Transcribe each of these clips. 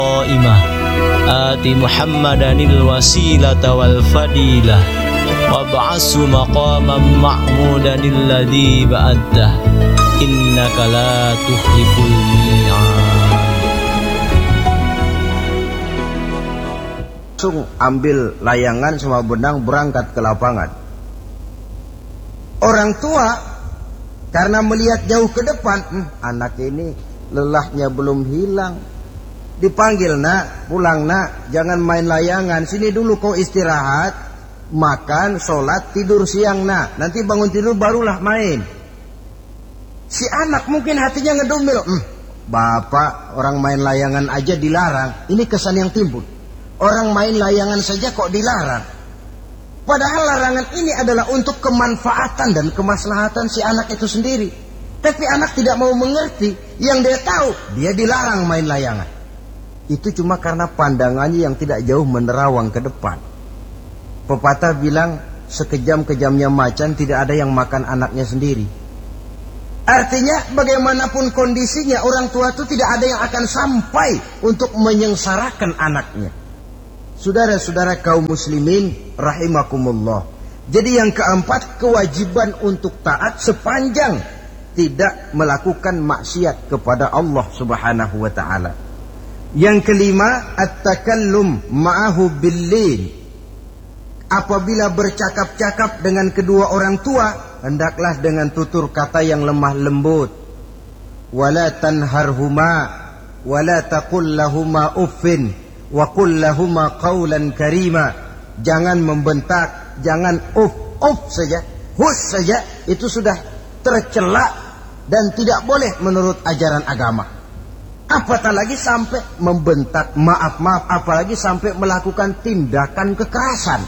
qaimah ati Muhammadanil wasilata wal fadilah wab'ashu maqaman ma'mudanil ladzi ba'adta innaka la tukhliful mi'ad. Langsung ambil layangan sama benang berangkat ke lapangan. Orang tua karena melihat jauh ke depan, anak ini lelahnya belum hilang. Dipanggil, nak, pulang nak, jangan main layangan, sini dulu kau istirahat, makan, sholat, tidur siang nak, nanti bangun tidur barulah main. Si anak mungkin hatinya ngedumil, bapak orang main layangan aja dilarang, ini kesan yang timbul. Orang main layangan saja kok dilarang. Padahal larangan ini adalah untuk kemanfaatan dan kemaslahatan si anak itu sendiri. Tapi anak tidak mau mengerti. Yang dia tahu, dia dilarang main layangan. Itu cuma karena pandangannya yang tidak jauh menerawang ke depan. Pepatah bilang, sekejam-kejamnya macan tidak ada yang makan anaknya sendiri. Artinya bagaimanapun kondisinya, orang tua itu tidak ada yang akan sampai untuk menyengsarakan anaknya. Saudara-saudara kaum muslimin rahimakumullah. Jadi yang keempat, kewajiban untuk taat sepanjang tidak melakukan maksiat kepada Allah Subhanahu wa taala. Yang kelima, at-takallum ma'ahu bil-lin. Apabila bercakap-cakap dengan kedua orang tua, hendaklah dengan tutur kata yang lemah lembut. Wala tanharhuma wala taqul lahuma uffin wa qul lahuma qawlan karima. Jangan membentak, jangan uff saja, hus saja, itu sudah tercela dan tidak boleh menurut ajaran agama. Apatah lagi sampai membentak, maaf, apalagi sampai melakukan tindakan kekerasan.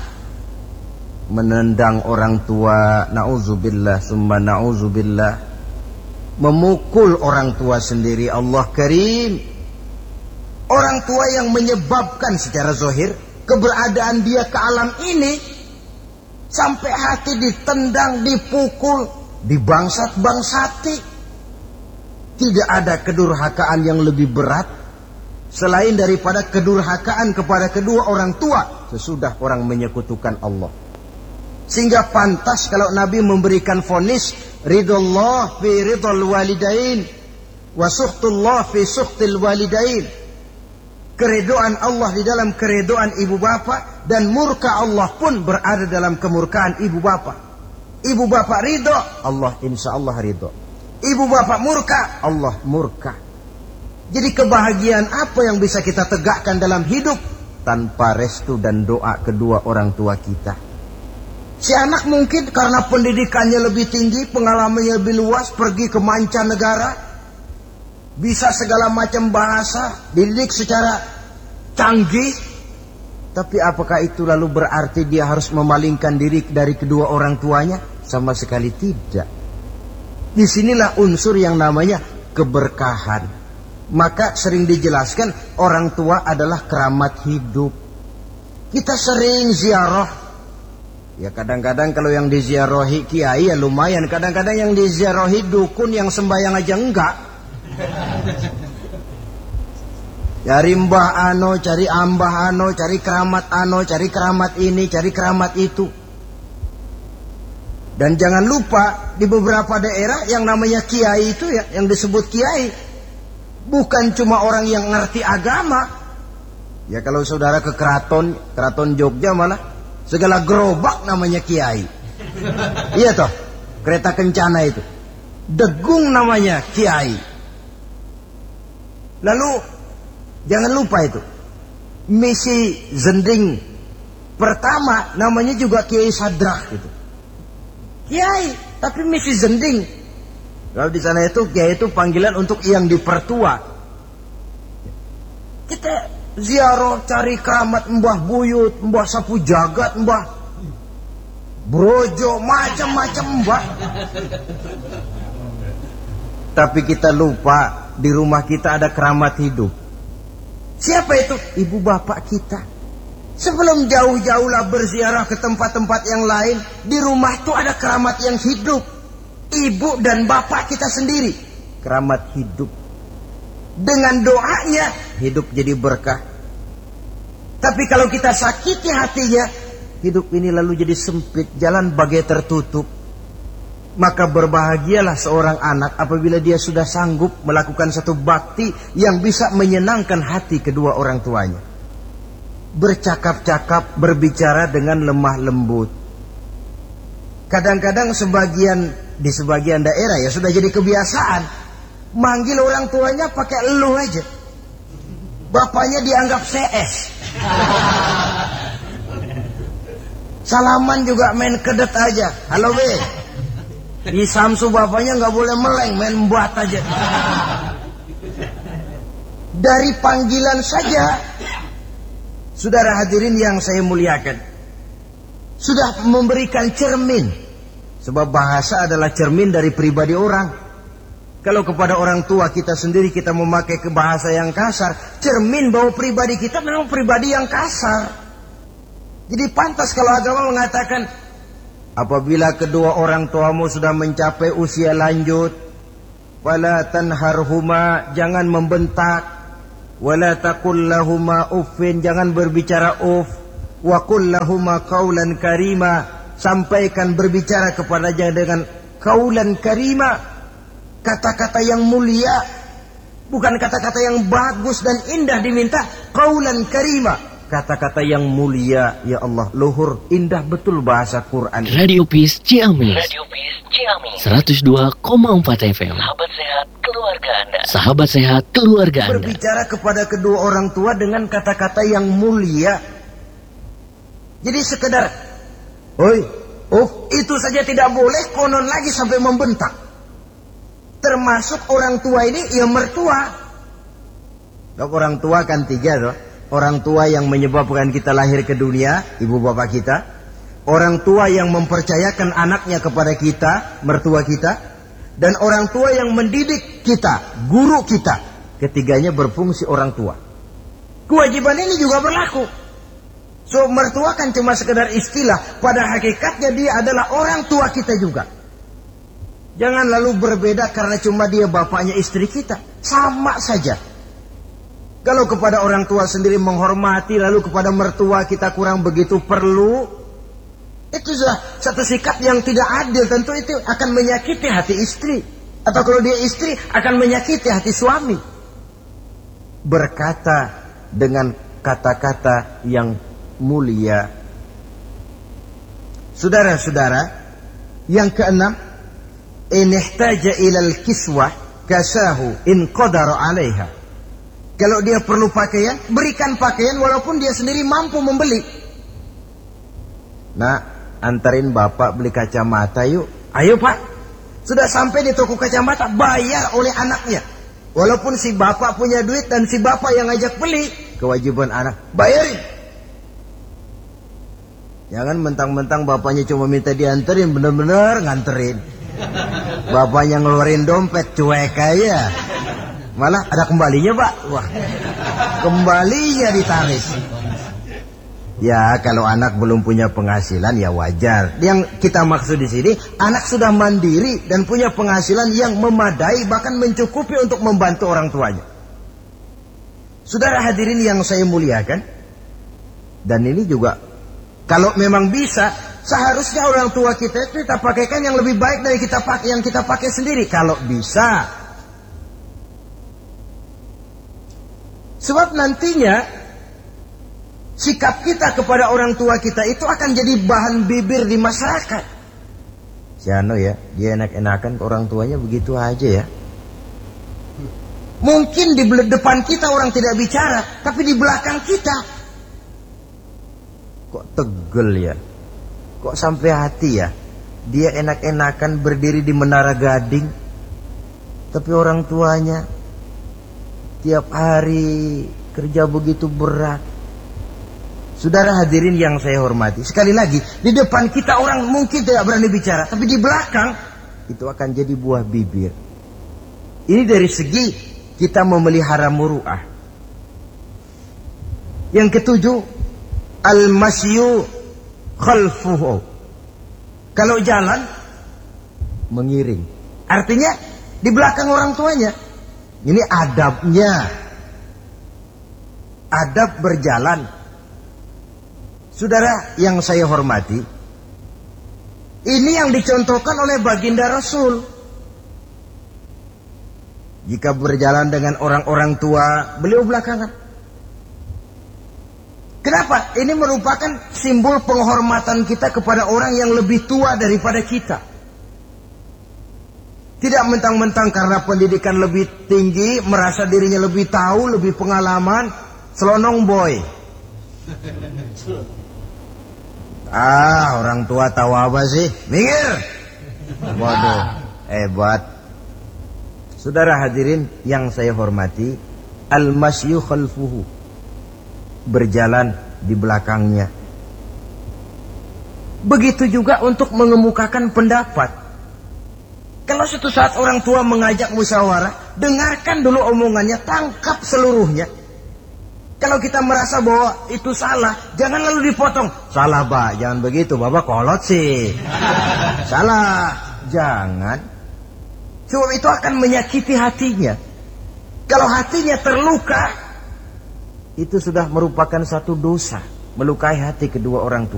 Menendang orang tua, na'udzubillah summa na'udzubillah. Memukul orang tua sendiri, Allah karim. Orang tua yang menyebabkan secara zahir keberadaan dia ke alam ini, sampai hati ditendang, dipukul, dibangsat-bangsati. Tidak ada kedurhakaan yang lebih berat selain daripada kedurhakaan kepada kedua orang tua sesudah orang menyekutukan Allah. Sehingga pantas kalau Nabi memberikan vonis ridullah fi ridul walidain wa suhtullah fi suhtil walidain. Keredoan Allah di dalam keredoan ibu bapa, dan murka Allah pun berada dalam kemurkaan ibu bapa. Ibu bapa ridho, Allah insya Allah ridho. Ibu bapa murka, Allah murka. Jadi kebahagiaan apa yang bisa kita tegakkan dalam hidup tanpa restu dan doa kedua orang tua kita? Si anak mungkin karena pendidikannya lebih tinggi, pengalamannya lebih luas, pergi ke mancanegara, bisa segala macam bahasa, dididik secara canggih. Tapi apakah itu lalu berarti dia harus memalingkan diri dari kedua orang tuanya? Sama sekali tidak. Disinilah unsur yang namanya keberkahan. Maka sering dijelaskan orang tua adalah keramat hidup. Kita sering ziarah. Ya kadang-kadang kalau yang diziarahi kiai ya lumayan. Kadang-kadang yang diziarahi dukun yang sembahyang aja enggak. Cari mbah ano, cari ambah ano, cari keramat ano, cari keramat ini, cari keramat itu. Dan jangan lupa di beberapa daerah yang namanya kiai itu ya, yang disebut kiai, bukan cuma orang yang ngerti agama. Ya kalau saudara ke keraton Jogja malah segala gerobak namanya kiai. Iya toh, kereta kencana itu degung namanya kiai. Lalu jangan lupa itu misi zending pertama namanya juga Kiai Sadrak itu. Kiai tapi misi zending. Kalau di sana itu kiai itu panggilan untuk yang dipertua. Kita ziarah cari keramat Mbah Buyut, Mbah Sapu Jagat, Mbah Brojo, macam-macam mbah. Tapi kita lupa di rumah kita ada keramat hidup. Siapa itu? Ibu bapak kita. Sebelum jauh-jauhlah berziarah ke tempat-tempat yang lain, di rumah itu ada keramat yang hidup. Ibu dan bapak kita sendiri. Keramat hidup. Dengan doanya hidup jadi berkah. Tapi kalau kita sakiti hatinya, hidup ini lalu jadi sempit, jalan bagai tertutup. Maka berbahagialah seorang anak apabila dia sudah sanggup melakukan satu bakti yang bisa menyenangkan hati kedua orang tuanya. Bercakap-cakap, berbicara dengan lemah lembut. Kadang-kadang di sebagian daerah ya sudah jadi kebiasaan manggil orang tuanya pakai elu aja. Bapaknya dianggap CS. Salaman juga main kedet aja. Halo be. Di Samsu bapaknya nggak boleh meleng, main buat aja. Dari panggilan saja, saudara hadirin yang saya muliakan, sudah memberikan cermin. Sebab bahasa adalah cermin dari pribadi orang. Kalau kepada orang tua kita sendiri kita memakai bahasa yang kasar, cermin bahwa pribadi kita memang pribadi yang kasar. Jadi pantas kalau agama mengatakan, apabila kedua orang tuamu sudah mencapai usia lanjut, wala tanharhuma, jangan membentak, wala taqul lahuma uffin, jangan berbicara uff, wa qul lahuma qaulan karima, sampaikan berbicara kepadanya dengan qaulan karima, kata-kata yang mulia, bukan kata-kata yang bagus dan indah diminta, qaulan karima, kata-kata yang mulia. Ya Allah, luhur, indah betul bahasa Quran. Radio Peace Ciamis 102,4 FM. Sahabat sehat keluarga Anda. Sahabat sehat keluarga Anda. Berbicara kepada kedua orang tua dengan kata-kata yang mulia. Jadi sekedar oi, itu saja tidak boleh, konon lagi sampai membentak. Termasuk orang tua ini ya mertua. Orang tua kan tiga loh. Orang tua yang menyebabkan kita lahir ke dunia, ibu bapak kita. Orang tua yang mempercayakan anaknya kepada kita, mertua kita. Dan orang tua yang mendidik kita, guru kita. Ketiganya berfungsi orang tua. Kewajiban ini juga berlaku. So mertua kan cuma sekedar istilah, pada hakikatnya dia adalah orang tua kita juga. Jangan lalu berbeda karena cuma dia bapaknya istri kita. Sama saja. Kalau kepada orang tua sendiri menghormati, lalu kepada mertua kita kurang begitu perlu, itu sudah satu sikap yang tidak adil. Tentu itu akan menyakiti hati istri. Atau kalau dia istri, akan menyakiti hati suami. Berkata dengan kata-kata yang mulia. Saudara-saudara, yang keenam, in ihtaja ilal kiswah kasahu in qadara 'alaiha. Kalau dia perlu pakaian, berikan pakaian walaupun dia sendiri mampu membeli. Nah, antarin bapak beli kacamata yuk. Ayo pak. Sudah sampai di toko kacamata, bayar oleh anaknya. Walaupun si bapak punya duit dan si bapak yang ngajak beli, kewajiban anak, bayarin. Jangan mentang-mentang bapaknya cuma minta dianterin, bener-bener nganterin. Bapaknya ngeluarin dompet, cuek aja. Malah ada kembalinya pak. Wah, kembalinya ditarik. Ya kalau anak belum punya penghasilan ya wajar. Yang kita maksud di sini, anak sudah mandiri dan punya penghasilan yang memadai, bahkan mencukupi untuk membantu orang tuanya. Saudara hadirin yang saya muliakan, dan ini juga kalau memang bisa, seharusnya orang tua kita itu kita pakaikan yang lebih baik dari yang kita pakai sendiri. Kalau bisa. Sebab nantinya sikap kita kepada orang tua kita itu akan jadi bahan bibir di masyarakat. Si Ano ya, dia enak-enakan ke orang tuanya begitu aja ya. Mungkin di depan kita orang tidak bicara, tapi di belakang kita kok tegel ya, kok sampai hati ya. Dia enak-enakan berdiri di Menara Gading, tapi orang tuanya tiap hari kerja begitu berat. Saudara hadirin yang saya hormati, sekali lagi, di depan kita orang mungkin tidak berani bicara, tapi di belakang itu akan jadi buah bibir. Ini dari segi kita memelihara muru'ah. Yang ketujuh, al-masyu khalfuhu. Kalau jalan mengiring, artinya di belakang orang tuanya. Ini adabnya. Adab berjalan. Saudara yang saya hormati, ini yang dicontohkan oleh baginda Rasul. Jika berjalan dengan orang-orang tua, beliau belakangan. Kenapa? Ini merupakan simbol penghormatan kita kepada orang yang lebih tua daripada kita. Tidak mentang-mentang karena pendidikan lebih tinggi, merasa dirinya lebih tahu, lebih pengalaman, selonong boy. Orang tua tahu apa sih? Minggir. Waduh, hebat. Saudara hadirin yang saya hormati, al-masyu khalfuhu, berjalan di belakangnya. Begitu juga untuk mengemukakan pendapat. Kalau suatu saat orang tua mengajak musyawarah, dengarkan dulu omongannya, tangkap seluruhnya. Kalau kita merasa bahwa itu salah, jangan lalu dipotong. Salah, Pak, jangan begitu, Bapak kolot sih. Salah, jangan. Sebab itu akan menyakiti hatinya. Kalau hatinya terluka, itu sudah merupakan satu dosa, melukai hati kedua orang tua.